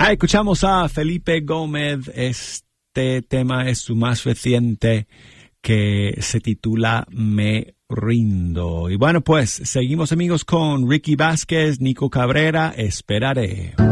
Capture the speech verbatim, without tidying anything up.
Ah, escuchamos a Felipe Gómez. Este tema es su más reciente, que se titula Me Rindo. Y bueno, pues seguimos, amigos, con Ricky Vázquez, Nico Cabrera, Esperaré.